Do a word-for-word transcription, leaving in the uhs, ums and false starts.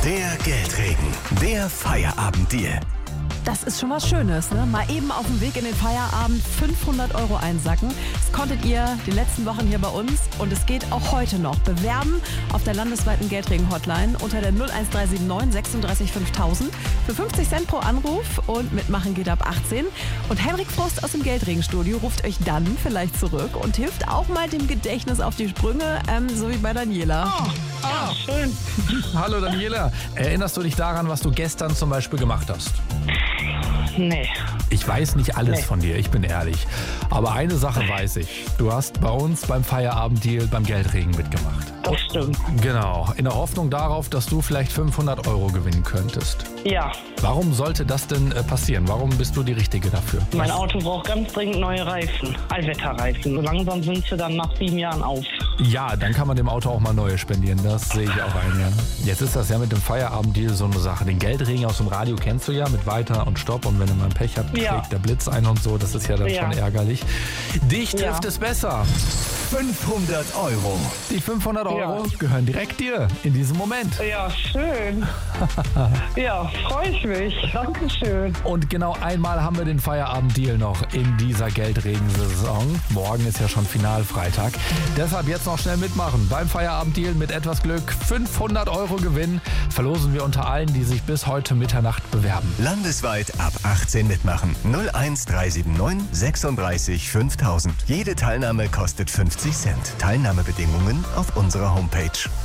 Der Geldregen. Der Feierabenddeal. Das ist schon was Schönes, ne? Mal eben auf dem Weg in den Feierabend fünfhundert Euro einsacken. Das konntet ihr die letzten Wochen hier bei uns und es geht auch heute noch. Bewerben auf der landesweiten Geldregen-Hotline unter der null eins drei sieben neun sechsunddreißig fünftausend für fünfzig Cent pro Anruf und mitmachen geht ab achtzehn. Und Henrik Frost aus dem Geldregenstudio ruft euch dann vielleicht zurück und hilft auch mal dem Gedächtnis auf die Sprünge, ähm, so wie bei Daniela. Oh, ah, schön. Hallo Daniela, erinnerst du dich daran, was du gestern zum Beispiel gemacht hast? Nee. Ich weiß nicht alles Nee. von dir, ich bin ehrlich. Aber eine Sache weiß ich. Du hast bei uns beim Feierabenddeal beim Geldregen mitgemacht. Das stimmt. Genau, in der Hoffnung darauf, dass du vielleicht fünfhundert Euro gewinnen könntest. Ja, Warum sollte das denn äh, passieren? Warum bist du die Richtige dafür? mein Auto braucht ganz dringend neue Reifen. Allwetterreifen. So langsam sind sie dann nach sieben Jahren auf. Ja, dann kann man dem Auto auch mal neue spendieren. Das sehe ich auch ein, ja. Jetzt ist das ja mit dem Feierabenddeal so eine Sache. Den Geldregen aus dem Radio kennst du ja mit Weiter und Stopp. Und wenn du mal ein Pech habt, Ja. schlägt der Blitz ein und so. Das ist ja dann Ja. schon ärgerlich. Dich trifft Ja. es besser. fünfhundert Euro. Die fünfhundert Euro Ja. gehören direkt dir in diesem Moment. Ja, schön. Ja, freue ich mich. Dankeschön. Und genau einmal haben wir den Feierabenddeal noch in dieser Geldregensaison. Morgen ist ja schon Finalfreitag. Deshalb jetzt noch schnell mitmachen. Beim Feierabenddeal mit etwas Glück fünfhundert Euro Gewinn verlosen wir unter allen, die sich bis heute Mitternacht bewerben. Landesweit ab achtzehn mitmachen. null eins drei sieben neun sechsunddreißig fünftausend. Jede Teilnahme kostet fünfzig Cent. Teilnahmebedingungen auf unserer Homepage.